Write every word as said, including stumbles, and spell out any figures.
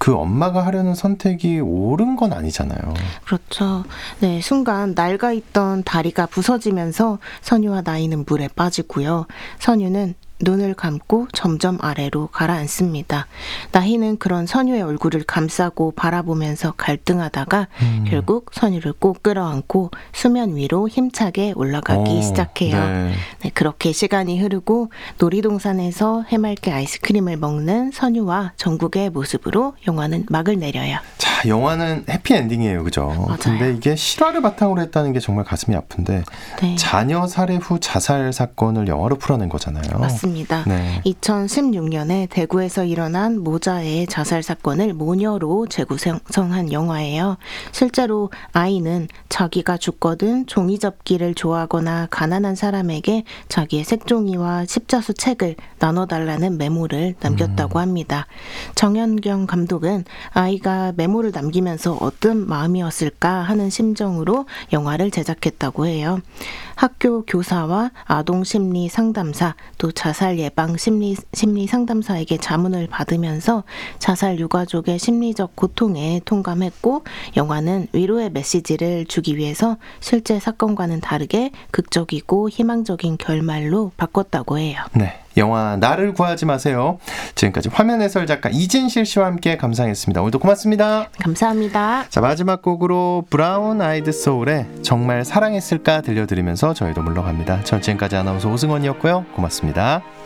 그 엄마가 하려는 선택이 옳은 건 아니잖아요. 그렇죠. 네, 순간 낡아있던 다리가 부서지면서 선유와 나이는 물에 빠지고요. 선유는 눈을 감고 점점 아래로 가라앉습니다. 나희는 그런 선유의 얼굴을 감싸고 바라보면서 갈등하다가 음. 결국 선유를 꼭 끌어안고 수면 위로 힘차게 올라가기 오, 시작해요. 네. 네, 그렇게 시간이 흐르고 놀이동산에서 해맑게 아이스크림을 먹는 선유와 정국의 모습으로 영화는 막을 내려요. 자, 영화는 해피엔딩이에요. 그죠? 맞아요. 근데 이게 실화를 바탕으로 했다는 게 정말 가슴이 아픈데 네. 자녀 살해 후 자살 사건을 영화로 풀어낸 거잖아요. 맞습니다. 네. 이천십육 년에 대구에서 일어난 모자의 자살 사건을 모녀로 재구성한 영화예요. 실제로 아이는 자기가 죽거든 종이접기를 좋아하거나 가난한 사람에게 자기의 색종이와 십자수 책을 나눠달라는 메모를 남겼다고 합니다. 정현경 감독은 아이가 메모를 남기면서 어떤 마음이었을까 하는 심정으로 영화를 제작했다고 해요. 학교 교사와 아동심리 상담사 또 자살 예방 심리, 심리 상담사에게 자문을 받으면서 자살 유가족의 심리적 고통에 통감했고 영화는 위로의 메시지를 주기 위해서 실제 사건과는 다르게 극적이고 희망적인 결말로 바꿨다고 해요. 네. 영화 나를 구하지 마세요. 지금까지 화면 해설 작가 이진실 씨와 함께 감상했습니다. 오늘도 고맙습니다. 감사합니다. 자, 마지막 곡으로 브라운 아이드 소울의 정말 사랑했을까 들려드리면서 저희도 물러갑니다. 전 지금까지 아나운서 오승원이었고요. 고맙습니다.